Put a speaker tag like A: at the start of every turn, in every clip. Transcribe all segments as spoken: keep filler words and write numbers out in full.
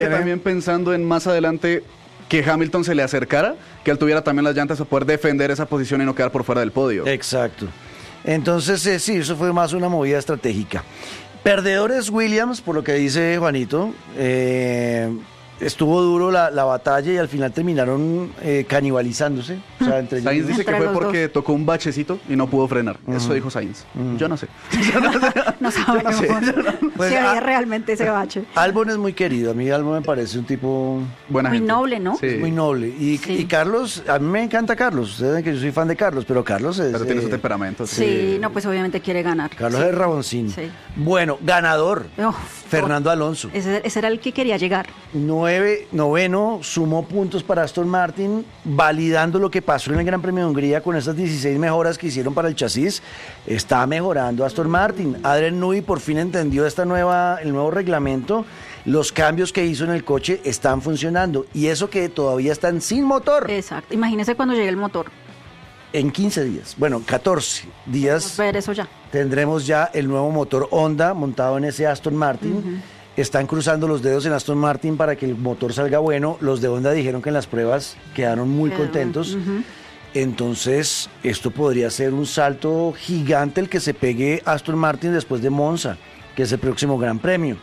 A: También pensando en más adelante que Hamilton se le acercara, que él tuviera también las llantas a poder defender esa posición y no quedar por fuera del podio.
B: Exacto. Entonces, eh, sí, eso fue más una movida estratégica. Perdedores Williams, por lo que dice Juanito, eh, estuvo duro la, la batalla y al final terminaron eh, canibalizándose. O sea, entre
A: Sainz
B: ellos.
A: dice que
C: Entre
A: fue
C: los
A: porque
C: dos.
A: tocó un bachecito y no pudo frenar. Uh-huh. Eso dijo Sainz.
B: Uh-huh.
A: Yo no sé.
C: No sabemos
A: Yo no sé.
B: Pues,
C: si había
B: ah,
C: realmente ese bache.
B: Albon es muy querido. A mí Albon me parece un tipo
A: Buena
C: Muy
A: gente.
C: noble, ¿no?
A: Sí.
B: muy noble. Y,
C: Sí.
B: y Carlos, a mí me encanta Carlos. Ustedes saben que yo soy fan de Carlos, pero Carlos es...
A: Pero tiene
B: eh,
A: su temperamento.
C: Sí, no, pues obviamente quiere ganar.
B: Carlos
C: Sí.
B: es Raboncín.
C: Sí.
B: Bueno, ganador.
C: Uf,
B: Fernando Alonso.
C: Ese, ese era el que quería llegar.
B: Nueve, noveno, sumó puntos para Aston Martin, validando lo que pasó en el Gran Premio de Hungría con esas dieciséis mejoras que hicieron para el chasis. Está mejorando Aston Martin. Adrian Newey por fin entendió esta nueva, el nuevo reglamento. Los cambios que hizo en el coche están funcionando. Y eso que todavía están sin motor.
C: Exacto. Imagínese cuando llegue el motor.
B: En quince días, bueno, catorce días.
C: Vamos a ver eso ya.
B: Tendremos ya el nuevo motor Honda montado en ese Aston Martin. Uh-huh. Están cruzando los dedos en Aston Martin para que el motor salga bueno. Los de Honda dijeron que en las pruebas quedaron muy
C: Quedaron,
B: contentos.
C: uh-huh.
B: Entonces, esto podría ser un salto gigante el que se pegue Aston Martin después de Monza, que es el próximo Gran Premio.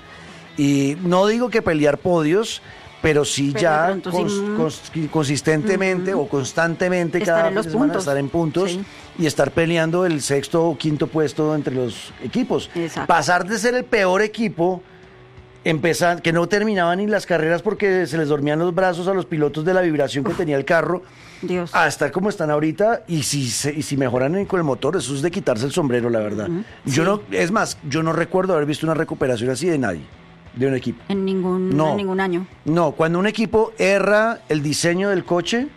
B: Y no digo que pelear podios, pero sí
C: Pero
B: ya
C: de pronto
B: cons-
C: sí,
B: cons- consistentemente
C: uh-huh.
B: o constantemente
C: Estar
B: cada
C: en los
B: fin de semana
C: puntos.
B: estar en puntos
C: Sí.
B: y estar peleando el sexto o quinto puesto entre los equipos.
C: Exacto.
B: Pasar de ser el peor equipo, empezar, que no terminaban ni las carreras porque se les dormían los brazos a los pilotos de la vibración que tenía el carro,
C: Dios.
B: a estar como están ahorita, y si se- y si mejoran en- con el motor, eso es de quitarse el sombrero, la verdad.
C: Uh-huh.
B: Yo
C: Sí.
B: no, es más, yo no recuerdo haber visto una recuperación así de nadie, de un equipo.
C: En ningún,
B: No.
C: en ningún año.
B: No, cuando un equipo erra el diseño del coche,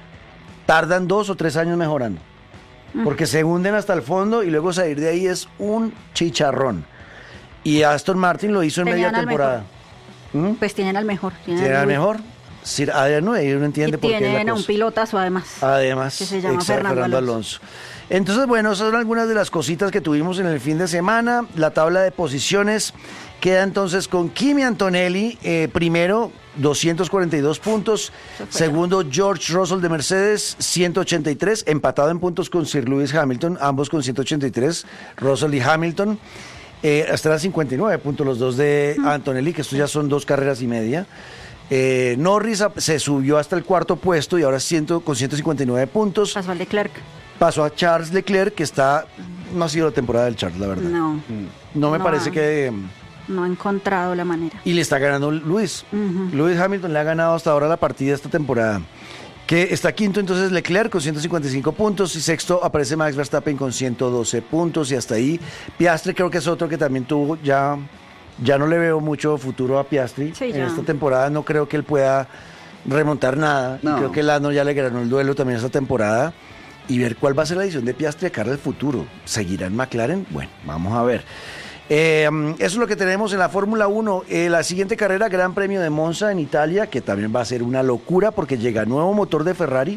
B: tardan dos o tres años mejorando. Porque se hunden hasta el fondo y luego salir de ahí es un chicharrón. Y Aston Martin lo hizo en
C: Tenían
B: media
C: al
B: temporada. ¿Mm?
C: Pues tienen al mejor. Tienen
B: ¿Tiene
C: al
B: al mejor? Sir Adrian Newey, uno
C: Y
B: entiende por qué es la
C: tienen a un
B: cosa.
C: pilotazo además.
B: Además,
C: que se llama
B: exacto,
C: Fernando
B: Alonso. Entonces, bueno, esas son algunas de las cositas que tuvimos en el fin de semana. La tabla de posiciones queda entonces con Kimi Antonelli, eh, primero, doscientos cuarenta y dos puntos.
C: Se fue.
B: Segundo, George Russell de Mercedes, ciento ochenta y tres, empatado en puntos con Sir Lewis Hamilton, ambos con ciento ochenta y tres, Russell y Hamilton. Eh, hasta las cincuenta y nueve puntos los dos de Antonelli, que estos ya son dos carreras y media. Eh, Norris a- se subió hasta el cuarto puesto y ahora ciento, con ciento cincuenta y nueve puntos.
C: Pasó al de Clerc.
B: Pasó a Charles Leclerc, que está... No ha sido la temporada del Charles, la verdad.
C: No,
B: No me
C: No.
B: parece que...
C: no ha encontrado la manera.
B: Y le está ganando Luis.
C: Ujú.
B: Lewis Hamilton le ha ganado hasta ahora la partida esta temporada. Que está quinto entonces Leclerc con ciento cincuenta y cinco puntos y sexto aparece Max Verstappen con ciento doce puntos y hasta ahí Piastri creo que es otro que también tuvo ya... Ya no le veo mucho futuro a Piastri
C: Sí,
B: en
C: ya.
B: esta temporada. No creo que él pueda remontar nada.
A: No.
B: Creo que Lando ya le ganó el duelo también esta temporada. Y ver cuál va a ser la edición de Piastri de cara al futuro. ¿Seguirá en McLaren? Bueno, vamos a ver. Eh, eso es lo que tenemos en la Fórmula uno. Eh, la siguiente carrera, Gran Premio de Monza en Italia, que también va a ser una locura porque llega nuevo motor de Ferrari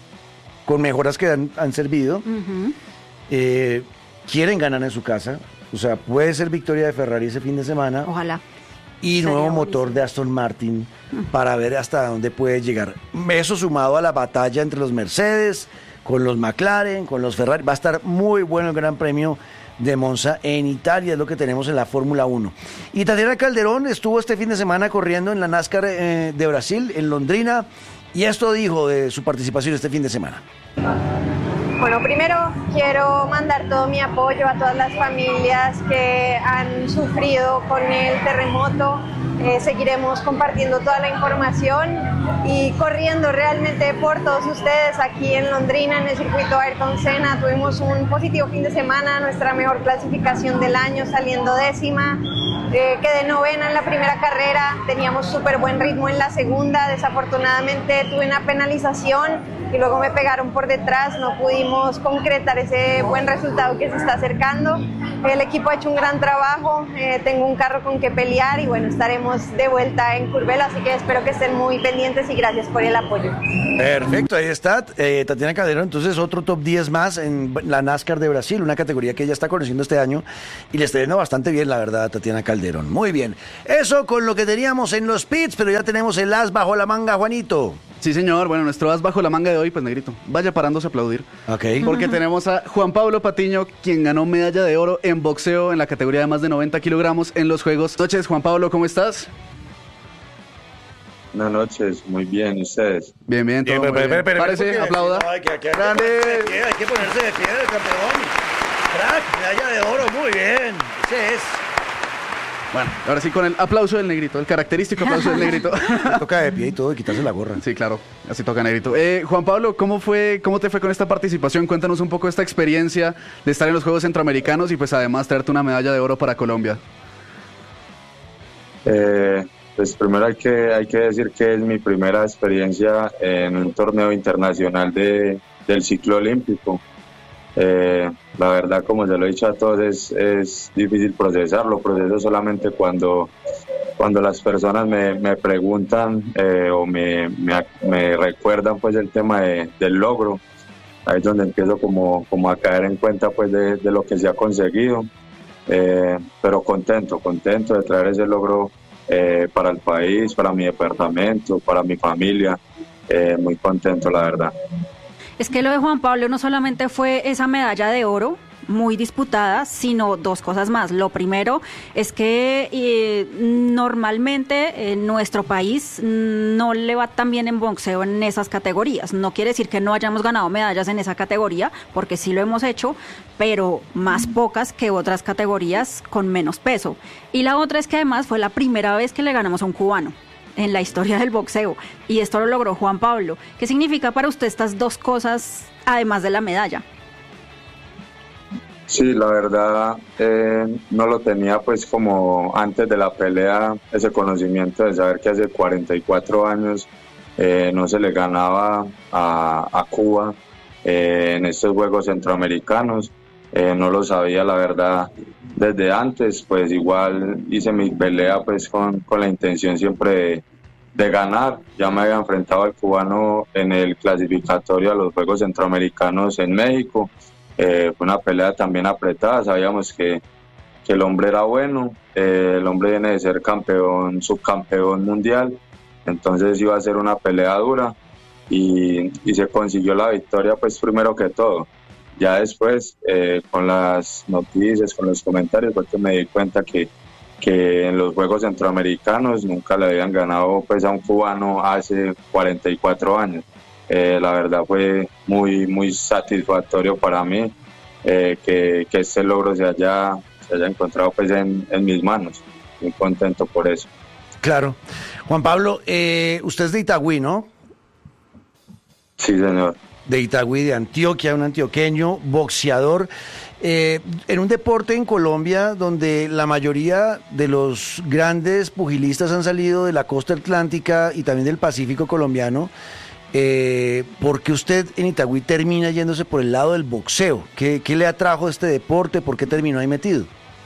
B: con mejoras que han, han servido.
C: Ujú.
B: Eh, quieren ganar en su casa. O sea, puede ser victoria de Ferrari ese fin de semana.
C: Ojalá.
B: Y
C: Sería
B: nuevo
C: buenísimo.
B: motor de Aston Martin para ver hasta dónde puede llegar. Eso sumado a la batalla entre los Mercedes, con los McLaren, con los Ferrari. Va a estar muy bueno el Gran Premio de Monza en Italia, es lo que tenemos en la Fórmula uno. Y Tatiana Calderón estuvo este fin de semana corriendo en la NASCAR eh, de Brasil, en Londrina, y esto dijo de su participación este fin de semana.
D: Bueno, primero quiero mandar todo mi apoyo a todas las familias que han sufrido con el terremoto. Eh, seguiremos compartiendo toda la información y corriendo realmente por todos ustedes aquí en Londrina, en el circuito Ayrton Senna. Tuvimos un positivo fin de semana, nuestra mejor clasificación del año, saliendo décima. Eh, quedé novena en la primera carrera, teníamos súper buen ritmo en la segunda. Desafortunadamente tuve una penalización y luego me pegaron por detrás, no pudimos concretar ese buen resultado que se está acercando. El equipo ha hecho un gran trabajo, eh, tengo un carro con que pelear y bueno, estaremos de vuelta en Curvelo, así que espero que estén muy pendientes y gracias por el apoyo.
B: Perfecto, ahí está eh, Tatiana Calderón, entonces otro top diez más en la NASCAR de Brasil, una categoría que ella está conociendo este año y le está yendo bastante bien, la verdad, a Tatiana Calderón. Calderón. Muy bien. Eso con lo que teníamos en los pits, pero ya tenemos el as bajo la manga, Juanito.
A: Sí, señor. Bueno, nuestro as bajo la manga de hoy, pues, Negrito, vaya parándose a aplaudir.
B: Ok.
A: Porque tenemos a Juan Pablo Patiño, quien ganó medalla de oro en boxeo en la categoría de más de noventa kilogramos en los Juegos. Buenas noches, Juan Pablo, ¿cómo estás?
E: Buenas noches, muy bien, ¿y ustedes?
A: Bien, bien, todo muy bien. Párese, aplauda.
B: No, hay, que, hay, que,
A: Grande.
B: hay, que hay que ponerse de pie, campeón. Crack, medalla de oro, muy bien. Ese es.
A: Bueno, ahora sí con el aplauso del Negrito, el característico aplauso del Negrito.
B: Toca de pie y todo y quitarse la gorra.
A: Sí, claro, así toca, Negrito. Eh, Juan Pablo, ¿cómo fue, cómo te fue con esta participación? Cuéntanos un poco esta experiencia de estar en los Juegos Centroamericanos y pues además traerte una medalla de oro para Colombia.
E: Eh, pues primero hay que, hay que decir que es mi primera experiencia en un torneo internacional de, del ciclo olímpico. Eh, la verdad, como se lo he dicho a todos, es, es difícil procesarlo. Proceso solamente cuando, cuando las personas me, me preguntan eh, o me, me, me recuerdan pues el tema de, del logro. Ahí es donde empiezo como, como a caer en cuenta pues de, de lo que se ha conseguido. Eh, pero contento, contento de traer ese logro eh, para el país, para mi departamento, para mi familia. Eh, muy contento, la verdad.
C: Es que lo de Juan Pablo no solamente fue esa medalla de oro muy disputada, sino dos cosas más. Lo primero es que eh, normalmente en nuestro país no le va tan bien en boxeo en esas categorías. No quiere decir que no hayamos ganado medallas en esa categoría, porque sí lo hemos hecho, pero más pocas que otras categorías con menos peso. Y la otra es que además fue la primera vez que le ganamos a un cubano en la historia del boxeo, y esto lo logró Juan Pablo. ¿Qué significa para usted estas dos cosas, además de la medalla?
E: Sí, la verdad eh, no lo tenía pues como antes de la pelea, ese conocimiento de saber que hace cuarenta y cuatro años eh, no se le ganaba a, a Cuba eh, en estos Juegos Centroamericanos. Eh, no lo sabía, la verdad, desde antes. Pues igual hice mi pelea pues con, con la intención siempre de, de ganar. Ya me había enfrentado al cubano en el clasificatorio a los Juegos Centroamericanos en México. Eh, fue una pelea también apretada, sabíamos que, que el hombre era bueno, eh, el hombre viene de ser campeón, subcampeón mundial, entonces iba a ser una pelea dura y, y se consiguió la victoria pues primero que todo. Ya después, eh, con las noticias, con los comentarios, fue que me di cuenta que, que en los Juegos Centroamericanos nunca le habían ganado pues, a un cubano hace cuarenta y cuatro años. Eh, la verdad fue muy, muy satisfactorio para mí eh, que, que este logro se haya, se haya encontrado pues, en, en mis manos. Muy contento por eso.
B: Claro. Juan Pablo, eh, usted es de Itagüí, ¿no?
E: Sí, señor.
B: De Itagüí, de Antioquia, un antioqueño, boxeador, eh, en un deporte en Colombia donde la mayoría de los grandes pugilistas han salido de la costa atlántica y también del Pacífico colombiano. Eh, ¿Por qué usted en Itagüí termina yéndose por el lado del boxeo? ¿Qué, qué le atrajo a este deporte? ¿Por qué terminó ahí metido?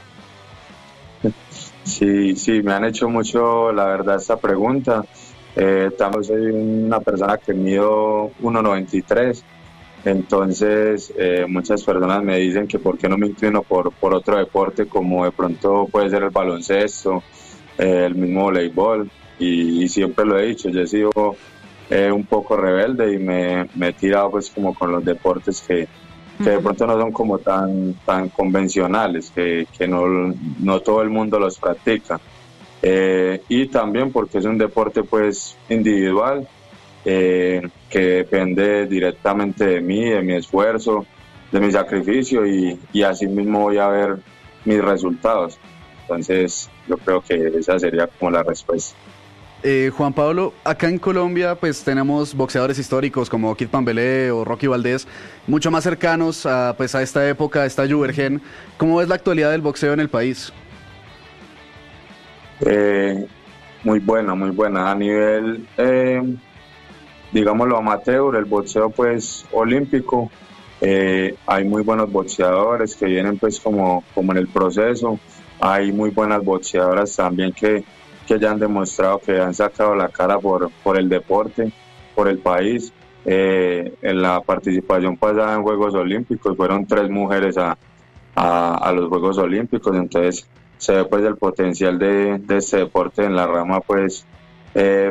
E: Sí, sí, me han hecho mucho, la verdad, esta pregunta. Eh, también soy una persona que mido uno noventa y tres, entonces eh, muchas personas me dicen que por qué no me inclino por, por otro deporte como de pronto puede ser el baloncesto, eh, el mismo voleibol, y, y siempre lo he dicho, yo he sido eh, un poco rebelde y me, me he tirado pues como con los deportes que, que de pronto no son como tan, tan convencionales, que, que no, no todo el mundo los practica. Eh, y también porque es un deporte pues individual eh, que depende directamente de mí, de mi esfuerzo, de mi sacrificio y, y así mismo voy a ver mis resultados. Entonces yo creo que esa sería como la respuesta.
A: Eh, Juan Pablo, acá en Colombia pues tenemos boxeadores históricos como Kid Pambelé o Rocky Valdés, mucho más cercanos a, pues, a esta época, a esta Juvergen. ¿Cómo es la actualidad del boxeo en el país?
E: Eh, muy buena, muy buena. A nivel, eh, digámoslo, amateur, el boxeo pues olímpico, eh, hay muy buenos boxeadores que vienen pues como, como en el proceso. Hay muy buenas boxeadoras también que, que ya han demostrado que han sacado la cara por, por el deporte, por el país. Eh, en la participación pasada en Juegos Olímpicos fueron tres mujeres a, a, a los Juegos Olímpicos, entonces se ve pues el potencial de, de este deporte en la rama pues eh,